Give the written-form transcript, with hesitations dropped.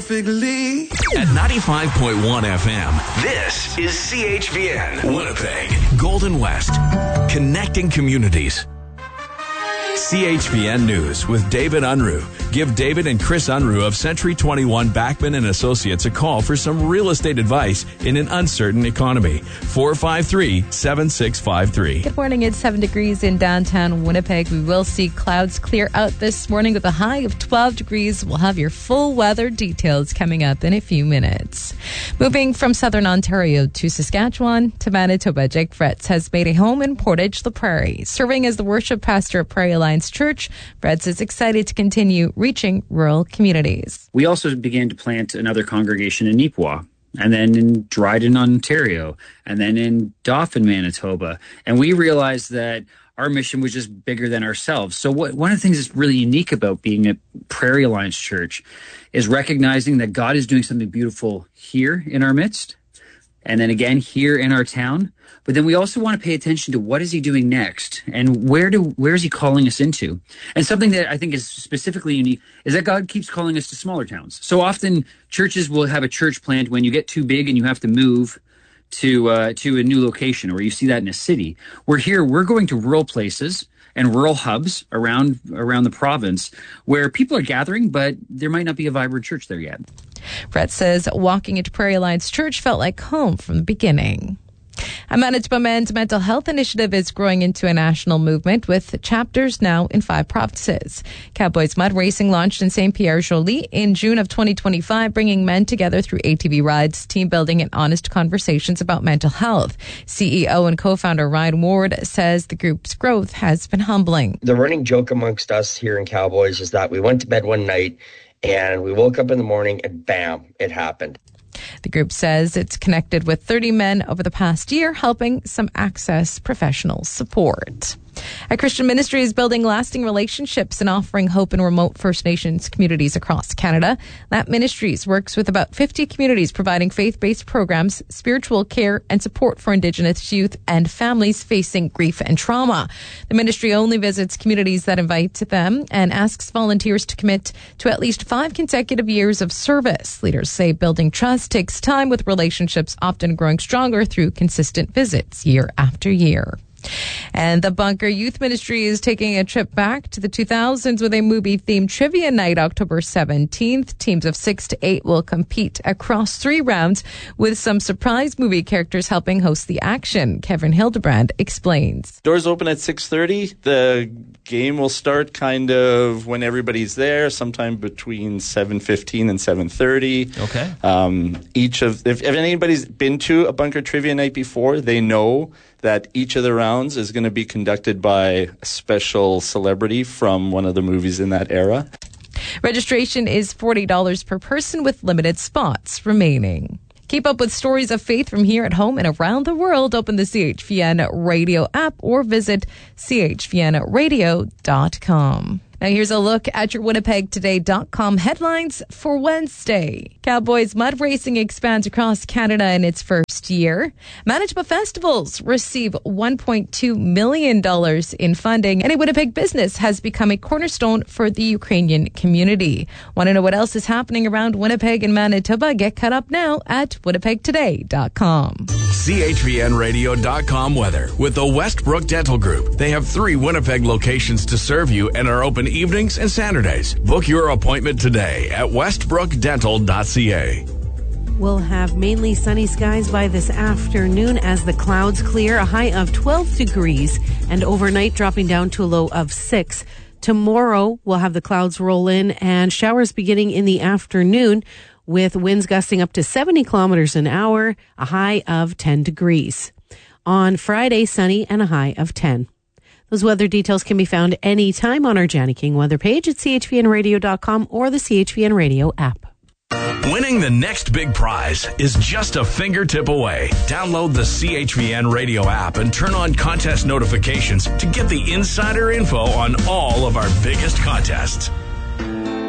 perfectly. At 95.1 FM, this is CHVN, Winnipeg, Golden West, connecting communities. CHVN News with David Unruh. Give David and Chris Unruh of Century 21 Backman and Associates a call for some real estate advice in an uncertain economy. 453-7653. Good morning. It's 7 degrees in downtown Winnipeg. We will see clouds clear out this morning with a high of 12 degrees. We'll have your full weather details coming up in a few minutes. Moving from southern Ontario to Saskatchewan to Manitoba, Jake Fretz has made a home in Portage la Prairie. Serving as the worship pastor at Prairie Alliance Church, Fretz is excited to continue reaching rural communities. We also began to plant another congregation in Neepawa, and then in Dryden, Ontario, and then in Dauphin, Manitoba. And we realized that our mission was just bigger than ourselves. So one of the things that's really unique about being a Prairie Alliance Church is recognizing that God is doing something beautiful here in our midst, and then again here in our town. But then we also want to pay attention to what is he doing next, and where is he calling us into? And something that I think is specifically unique is that God keeps calling us to smaller towns. So often churches will have a church plant when you get too big and you have to move to a new location, or you see that in a city. We're going to rural places and rural hubs around the province where people are gathering, but there might not be a vibrant church there yet. Fretz says walking into Prairie Alliance Church felt like home from the beginning. A Manitoba Men's Mental Health Initiative is growing into a national movement with chapters now in 5 provinces. Cowboys Mud Racing launched in St. Pierre-Jolie in June of 2025, bringing men together through ATV rides, team building, and honest conversations about mental health. CEO and co-founder Ryan Ward says the group's growth has been humbling. The running joke amongst us here in Cowboys is that we went to bed one night and we woke up in the morning and bam, it happened. The group says it's connected with 30 men over the past year, helping some access professional support. A Christian ministry is building lasting relationships and offering hope in remote First Nations communities across Canada. Lamp Ministries works with about 50 communities providing faith-based programs, spiritual care, and support for Indigenous youth and families facing grief and trauma. The ministry only visits communities that invite them and asks volunteers to commit to at least 5 consecutive years of service. Leaders say building trust takes time, with relationships often growing stronger through consistent visits year after year. And the Bunker Youth Ministry is taking a trip back to the 2000s with a movie-themed trivia night October 17th. Teams of 6 to 8 will compete across 3 rounds, with some surprise movie characters helping host the action. Kevin Hildebrand explains. Doors open at 6:30. The game will start kind of when everybody's there, sometime between 7:15 and 7:30. Okay. If anybody's been to a Bunker Trivia Night before, they know that each of the rounds is going to be conducted by a special celebrity from one of the movies in that era. Registration is $40 per person, with limited spots remaining. Keep up with stories of faith from here at home and around the world. Open the CHVN Radio app or visit chvnradio.com. Now here's a look at your WinnipegToday.com headlines for Wednesday. Cowboys Mud Racing expands across Canada in its first year. Manitoba Festivals receive $1.2 million in funding, and a Winnipeg business has become a cornerstone for the Ukrainian community. Want to know what else is happening around Winnipeg and Manitoba? Get caught up now at WinnipegToday.com. CHVNradio.com weather with the Westbrook Dental Group. They have 3 Winnipeg locations to serve you and are open evenings and Saturdays. Book your appointment today at westbrookdental.ca. We'll have mainly sunny skies by this afternoon as the clouds clear, a high of 12 degrees, and overnight dropping down to a low of 6. Tomorrow, we'll have the clouds roll in and showers beginning in the afternoon, with winds gusting up to 70 kilometers an hour, a high of 10 degrees. On Friday, sunny and a high of 10. Those weather details can be found anytime on our Janny King weather page at chvnradio.com or the CHVN Radio app. Winning the next big prize is just a fingertip away. Download the CHVN Radio app and turn on contest notifications to get the insider info on all of our biggest contests.